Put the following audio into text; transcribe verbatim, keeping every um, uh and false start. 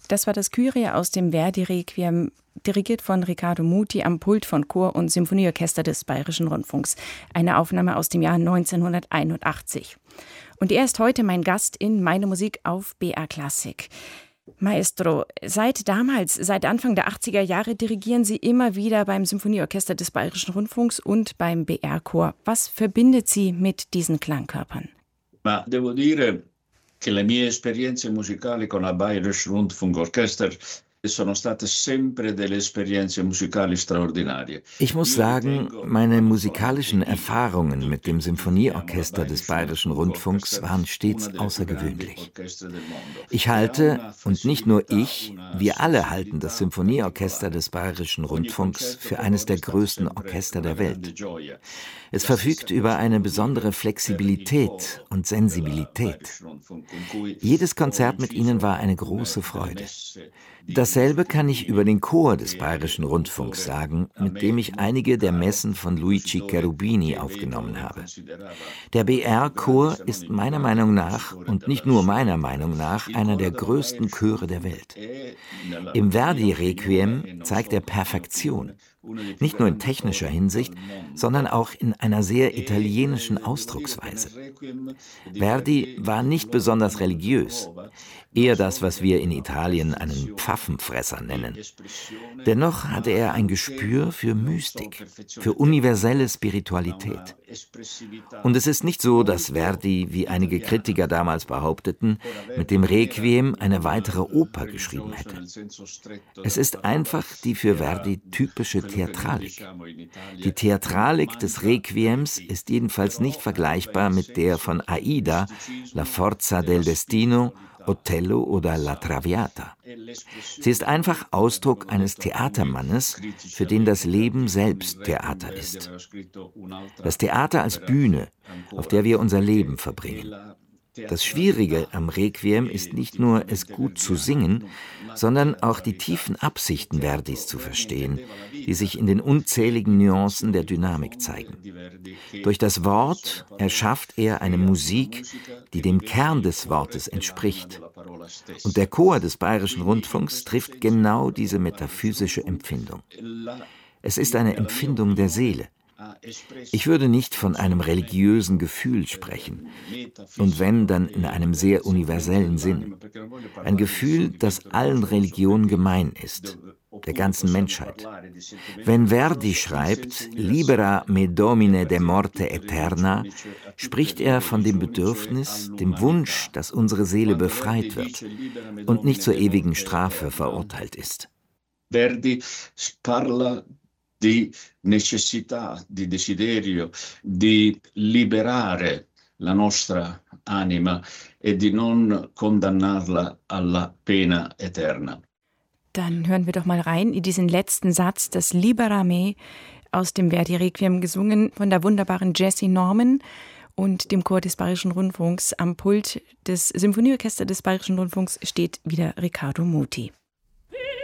Das war das Kyrie aus dem Verdi-Requiem, dirigiert von Riccardo Muti am Pult von Chor- und Symphonieorchester des Bayerischen Rundfunks. Eine Aufnahme aus dem Jahr neunzehnhunderteinundachtzig. Und er ist heute mein Gast in Meine Musik auf B R Klassik. Maestro, seit damals, seit Anfang der achtziger Jahre dirigieren Sie immer wieder beim Symphonieorchester des Bayerischen Rundfunks und beim B R-Chor. Was verbindet Sie mit diesen Klangkörpern? Ma devo dire che le mie esperienze musicali con il Bayerische Rundfunkorchester sono state sempre delle esperienze musicali straordinarie. Ich muss sagen, meine musikalischen Erfahrungen mit dem Symphonieorchester des Bayerischen Rundfunks waren stets außergewöhnlich. Ich halte, und nicht nur ich, wir alle halten das Symphonieorchester des Bayerischen Rundfunks für eines der größten Orchester der Welt. Es verfügt über eine besondere Flexibilität und Sensibilität. Jedes Konzert mit ihnen war eine große Freude. Dasselbe kann ich über den Chor des Bayerischen Rundfunks sagen, mit dem ich einige der Messen von Luigi Cherubini aufgenommen habe. Der B R-Chor ist meiner Meinung nach, und nicht nur meiner Meinung nach, einer der größten Chöre der Welt. Im Verdi-Requiem zeigt er Perfektion. Nicht nur in technischer Hinsicht, sondern auch in einer sehr italienischen Ausdrucksweise. Verdi war nicht besonders religiös, eher das, was wir in Italien einen Pfaffenfresser nennen. Dennoch hatte er ein Gespür für Mystik, für universelle Spiritualität. Und es ist nicht so, dass Verdi, wie einige Kritiker damals behaupteten, mit dem Requiem eine weitere Oper geschrieben hätte. Es ist einfach die für Verdi typische Theatralik. Die Theatralik des Requiems ist jedenfalls nicht vergleichbar mit der von Aida, La Forza del Destino, Otello oder La Traviata. Sie ist einfach Ausdruck eines Theatermannes, für den das Leben selbst Theater ist. Das Theater als Bühne, auf der wir unser Leben verbringen. Das Schwierige am Requiem ist nicht nur, es gut zu singen, sondern auch die tiefen Absichten Verdis zu verstehen, die sich in den unzähligen Nuancen der Dynamik zeigen. Durch das Wort erschafft er eine Musik, die dem Kern des Wortes entspricht. Und der Chor des Bayerischen Rundfunks trifft genau diese metaphysische Empfindung. Es ist eine Empfindung der Seele. Ich würde nicht von einem religiösen Gefühl sprechen, und wenn, dann in einem sehr universellen Sinn. Ein Gefühl, das allen Religionen gemein ist, der ganzen Menschheit. Wenn Verdi schreibt, Libera me Domine de morte eterna, spricht er von dem Bedürfnis, dem Wunsch, dass unsere Seele befreit wird und nicht zur ewigen Strafe verurteilt ist. Verdi parla di necessità, di desiderio, di liberare la nostra anima e di non condannarla alla pena eterna. Dann hören wir doch mal rein in diesen letzten Satz, das Libera me aus dem Verdi-Requiem, gesungen von der wunderbaren Jessie Norman und dem Chor des Bayerischen Rundfunks. Am Pult des Symphonieorchesters des Bayerischen Rundfunks steht wieder Riccardo Muti.